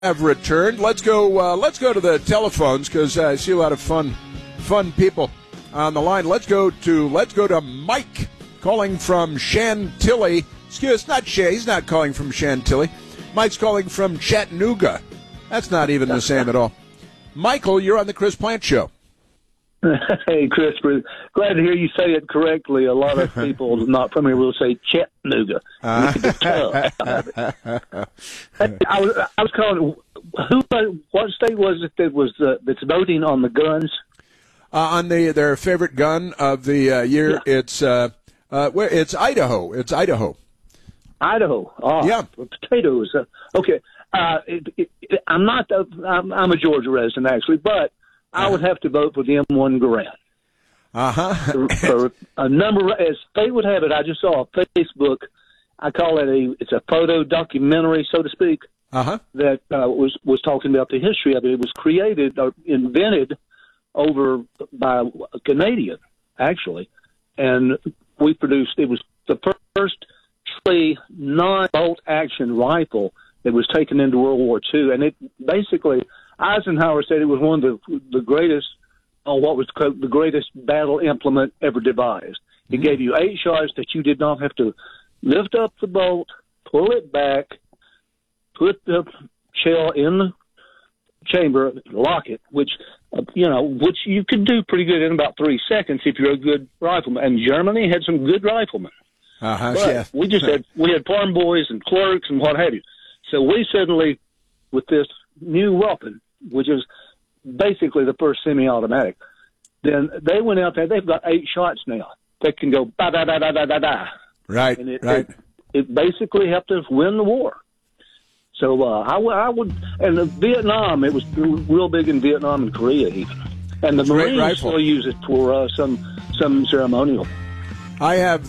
have returned. Let's go to the telephones because I see a lot of fun people on the line. Let's go to Mike calling from Chantilly. Excuse, not Shay. He's not calling from Chantilly. Mike's calling from Chattanooga. That's not even the same at all. Michael, you're on the Chris Plante Show. Hey, Chris, glad to hear you say it correctly. A lot of people not from here will say Chattanooga. I was calling. What state was it that was that's voting on the guns? On their favorite gun of the year, yeah. It's Idaho. It's Idaho. Idaho. Oh, yeah. Potatoes. Okay. I'm a Georgia resident actually, but I would have to vote for the M1 Garand. For a number, as fate would have it, I just saw a Facebook. I call it it's a photo documentary, so to speak, that was talking about the history of it. It was created or invented by a Canadian, actually, and we produced. It was the first non-bolt action rifle that was taken into World War II, and it basically. Eisenhower said it was one of the greatest, what was the greatest battle implement ever devised. It gave you 8 shots that you did not have to lift up the bolt, pull it back, put the shell in the chamber, lock it, which you could do pretty good in about 3 seconds if you're a good rifleman. And Germany had some good riflemen. Yeah. We had farm boys and clerks and what have you. So we suddenly, with this new weapon, which is basically the first semi-automatic. Then they went out there. They've got 8 shots now. They can go da-da-da-da-da-da-da. Right, and it basically helped us win the war. So I would, and Vietnam, it was real big in Vietnam and Korea even. And the Marines still use it for some ceremonial. I have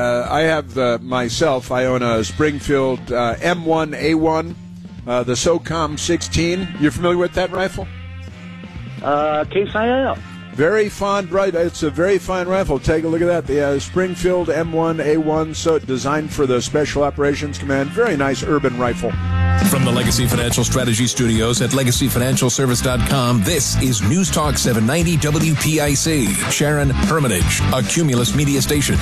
myself. I own a Springfield M1A1. The SOCOM 16. You're familiar with that rifle? Can't say I am. Very fond, right? It's a very fine rifle. Take a look at that. The Springfield M1A1, so designed for the Special Operations Command. Very nice urban rifle. From the Legacy Financial Strategy Studios at LegacyFinancialService.com, this is News Talk 790 WPIC. Sharon Hermitage, a Cumulus media station.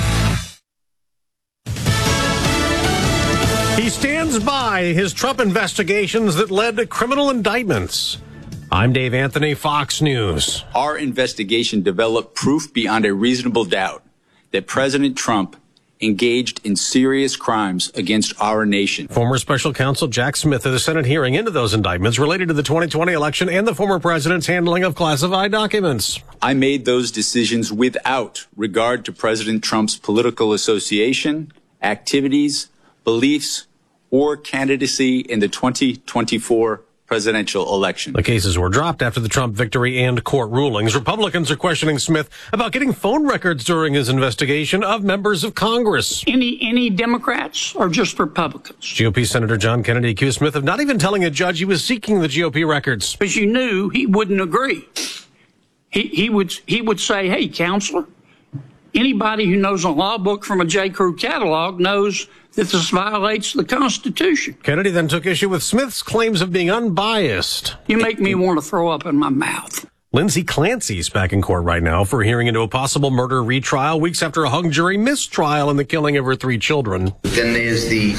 He stands by his Trump investigations that led to criminal indictments. I'm Dave Anthony, Fox News. Our investigation developed proof beyond a reasonable doubt that President Trump engaged in serious crimes against our nation. Former special counsel Jack Smith at a Senate hearing into those indictments related to the 2020 election and the former president's handling of classified documents. I made those decisions without regard to President Trump's political association, activities, beliefs, or candidacy in the 2024 presidential election. The cases were dropped after the Trump victory and court rulings. Republicans are questioning Smith about getting phone records during his investigation of members of Congress. Any Democrats or just Republicans? GOP Senator John Kennedy accused Smith of not even telling a judge he was seeking the GOP records. Because you knew he wouldn't agree. He would say, hey, counselor, anybody who knows a law book from a J. Crew catalog knows that this violates the Constitution. Kennedy then took issue with Smith's claims of being unbiased. You make me want to throw up in my mouth. Lindsay Clancy's back in court right now for a hearing into a possible murder retrial weeks after a hung jury mistrial in the killing of her 3 children. Then there's the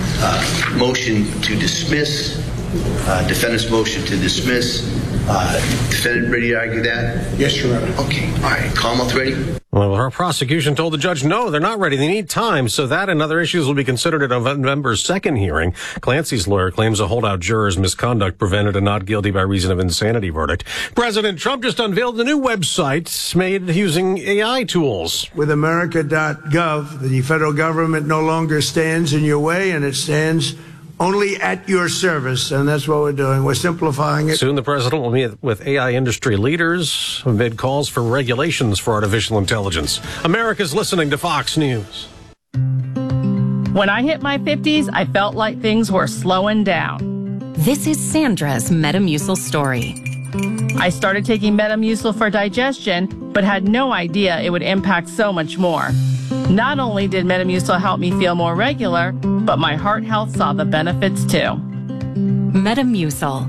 motion to dismiss, defendant's motion to dismiss. Defendant ready to argue that? Yes, Your Honor. Okay. All right. Commonwealth ready? Well, her prosecution told the judge, no, they're not ready. They need time. So that and other issues will be considered at November's 2nd hearing. Clancy's lawyer claims a holdout juror's misconduct prevented a not guilty by reason of insanity verdict. President Trump just unveiled a new website made using AI tools. With America.gov, the federal government no longer stands in your way, and it stands only at your service, and that's what we're doing. We're simplifying it. Soon the president will meet with AI industry leaders amid calls for regulations for artificial intelligence. America's listening to Fox News. When I hit my 50s, I felt like things were slowing down. This is Sandra's Metamucil story. I started taking Metamucil for digestion, but had no idea it would impact so much more. Not only did Metamucil help me feel more regular, but my heart health saw the benefits too. Metamucil.